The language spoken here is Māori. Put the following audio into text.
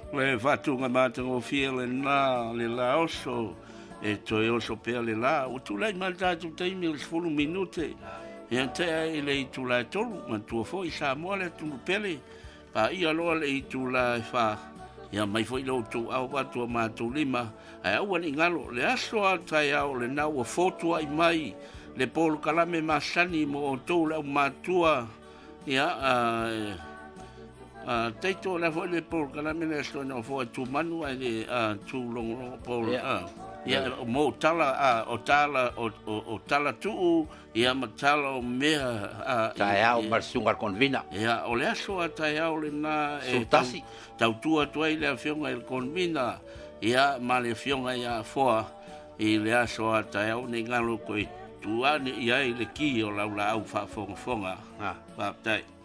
Le fatunga matango fia le nā le la oso e toi oso pea le la o tu lai maltatu taimi le 10 minute e antea e le i tu la tolu ma tua foi sa moa le tu pele pa ia loa le i tu la fa ia mai foi lo tu au watu mātou lima ai au ani ngalo le aso a tai au le nau a fotu ai mai le polo kalame masani mo o tou lau mātua ia teito la foi le polo kalame le aso na foi tu manu ai le tu longo polo ia mo tala o tala tu ia matala o mea tai au marsunga convina ia o le aso a tai au le na sultasi tau tua tuai le afionga il convina ia ma le afionga ia foa i le aso a tai au ni ngalo koe tua ni ia i le ki o laula au fa fonga fonga pa tai